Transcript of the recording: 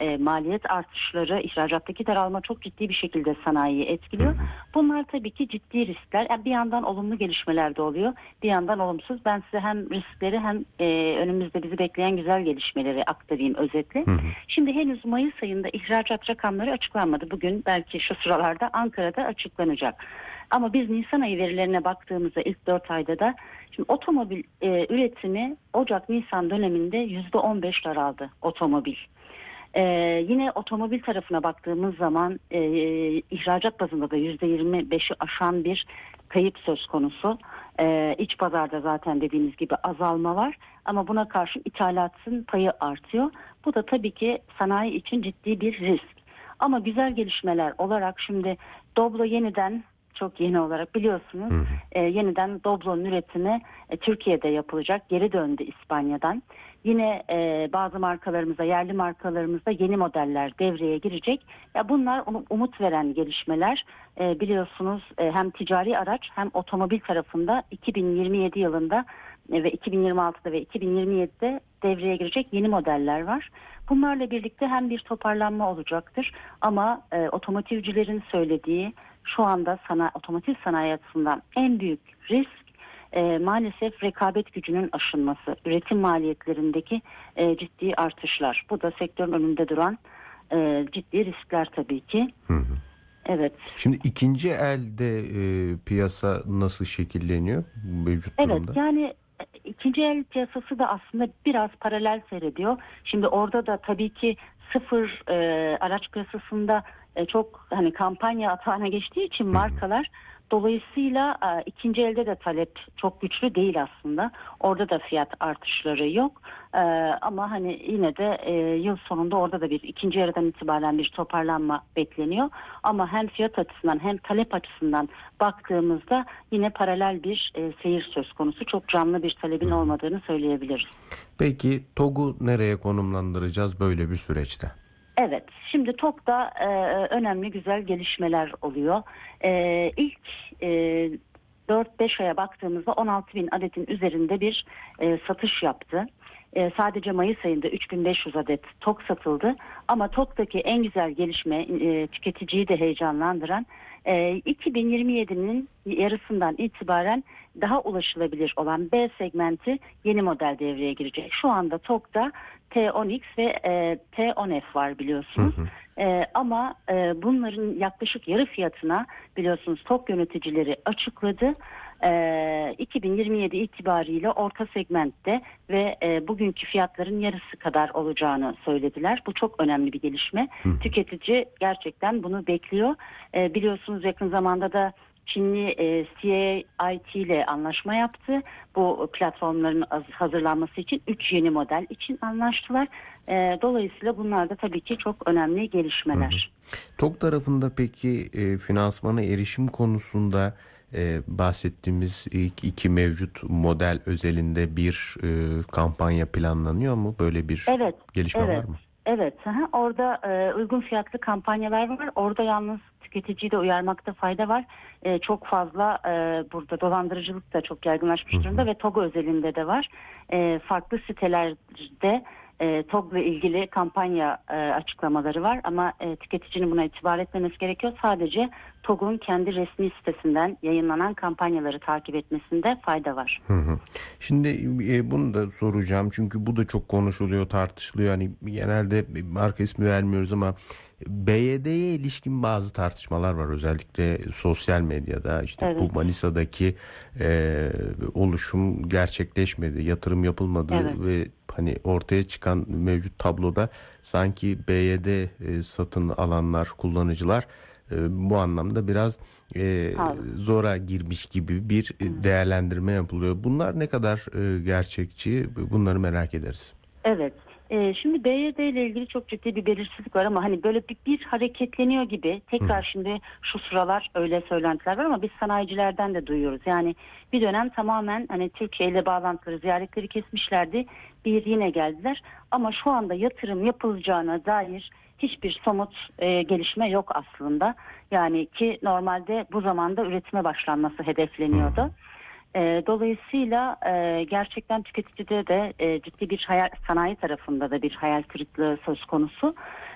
maliyet artışları, ihracattaki daralma çok ciddi bir şekilde sanayiyi etkiliyor. Bunlar tabii ki ciddi riskler. Yani bir yandan olumlu gelişmeler de oluyor, bir yandan olumsuz. Ben size hem riskleri hem önümüzde bizi bekleyen güzel gelişmeleri aktarayım özetle. Şimdi henüz Mayıs ayında ihracat rakamları açıklanmadı. Bugün belki şu sıralarda Ankara'da açıklanacak. Ama biz Nisan ayı verilerine baktığımızda ilk 4 ayda da şimdi otomobil üretimi Ocak-Nisan döneminde %15 daraldı otomobil. Yine otomobil tarafına baktığımız zaman ihracat bazında da %25'i aşan bir kayıp söz konusu. İç pazarda zaten dediğiniz gibi azalma var ama buna karşın ithalatın payı artıyor. Bu da tabii ki sanayi için ciddi bir risk. Ama güzel gelişmeler olarak şimdi Doblo yeniden, çok yeni olarak biliyorsunuz, yeniden Doblo'nun üretimi Türkiye'de yapılacak. Geri döndü İspanya'dan. Yine bazı markalarımızda, yerli markalarımızda yeni modeller devreye girecek. Ya bunlar umut veren gelişmeler. Biliyorsunuz hem ticari araç hem otomobil tarafında 2027 yılında ve 2026'da ve 2027'de devreye girecek yeni modeller var. Bunlarla birlikte hem bir toparlanma olacaktır ama otomotivcilerin söylediği şu anda otomotiv sanayi açısından en büyük risk maalesef rekabet gücünün aşınması, üretim maliyetlerindeki ciddi artışlar. Bu da sektörün önünde duran ciddi riskler tabii ki. Evet. Şimdi ikinci elde piyasa nasıl şekilleniyor mevcut durumda? Evet, yani ikinci el piyasası da aslında biraz paralel seyrediyor. Şimdi orada da tabii ki sıfır araç piyasasında çok hani kampanya atağına geçtiği için markalar, dolayısıyla ikinci elde de talep çok güçlü değil aslında. Orada da fiyat artışları yok. Ama hani yine de yıl sonunda orada da bir ikinci yarıdan itibaren bir toparlanma bekleniyor. Ama hem fiyat açısından hem talep açısından baktığımızda yine paralel bir seyir söz konusu. Çok canlı bir talebin olmadığını söyleyebiliriz. Peki TOG'u nereye konumlandıracağız böyle bir süreçte? Evet, şimdi TOG'da önemli güzel gelişmeler oluyor. İlk 4-5 aya baktığımızda 16.000 adetin üzerinde bir satış yaptı. Sadece Mayıs ayında 3.500 adet TOG satıldı. Ama TOG'daki en güzel gelişme, tüketiciyi de heyecanlandıran, 2027'nin yarısından itibaren daha ulaşılabilir olan B segmenti yeni model devreye girecek. Şu anda TOG'da T10X ve T10F var biliyorsunuz. Ama bunların yaklaşık yarı fiyatına biliyorsunuz TOG yöneticileri açıkladı. 2027 itibariyle orta segmentte ve bugünkü fiyatların yarısı kadar olacağını söylediler. Bu çok önemli bir gelişme. Tüketici gerçekten bunu bekliyor. Biliyorsunuz yakın zamanda da Çinli CAIT ile anlaşma yaptı. Bu platformların hazırlanması için 3 yeni model için anlaştılar. Dolayısıyla bunlar da tabii ki çok önemli gelişmeler. TOG tarafında peki finansmana erişim konusunda bahsettiğimiz ilk iki mevcut model özelinde bir kampanya planlanıyor mu? Böyle bir gelişme var mı? Evet. Orada uygun fiyatlı kampanyalar var. Orada yalnız tüketiciyi de uyarmakta fayda var. Çok fazla burada dolandırıcılık da çok yaygınlaşmış durumda ve TOG özelinde de var. Farklı sitelerde TOG'la ilgili kampanya açıklamaları var ama tüketicinin buna itibar etmemesi gerekiyor. Sadece TOG'un kendi resmi sitesinden yayınlanan kampanyaları takip etmesinde fayda var. Şimdi bunu da soracağım çünkü bu da çok konuşuluyor, tartışılıyor. Hani genelde marka ismi vermiyoruz ama BYD'ye ilişkin bazı tartışmalar var, özellikle sosyal medyada. İşte bu Manisa'daki oluşum gerçekleşmedi, yatırım yapılmadı ve hani ortaya çıkan mevcut tabloda sanki BYD satın alanlar, kullanıcılar bu anlamda biraz zora girmiş gibi bir değerlendirme yapılıyor. Bunlar ne kadar gerçekçi, bunları merak ederiz. Evet. Şimdi BYD ile ilgili çok ciddi bir belirsizlik var ama hani böyle bir hareketleniyor gibi tekrar şimdi şu sıralar öyle söylentiler var ama biz sanayicilerden de duyuyoruz. Yani bir dönem tamamen hani Türkiye ile bağlantıları, ziyaretleri kesmişlerdi. Bir yine geldiler ama şu anda yatırım yapılacağına dair hiçbir somut gelişme yok aslında. Yani ki normalde bu zamanda üretime başlanması hedefleniyordu. Dolayısıyla gerçekten tüketicide de ciddi bir sanayi tarafında da bir hayal kırıklığı söz konusu.